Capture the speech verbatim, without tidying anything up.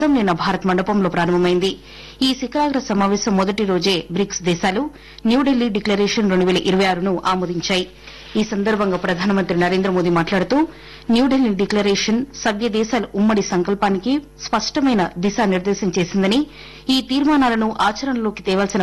నిన్న భారత్ మండపంలో ప్రారంభమైంది. ఈ శిఖరాగ్ర సమావేశం మొదటి రోజే బ్రిక్స్ దేశాలు న్యూఢిల్లీ డిక్లరేషన్ రెండు పేల ఇరవై ఆరును ఆమోదించాయి. ఈ సందర్భంగా ప్రధానమంత్రి నరేంద్ర మోదీ మాట్లాడుతూ న్యూఢిల్లీ డిక్లరేషన్ సభ్య దేశాల ఉమ్మడి సంకల్పానికి స్పష్టమైన దిశానిర్దేశం చేసిందని, ఈ తీర్మానాలను ఆచరణలోకి తేవాల్సిన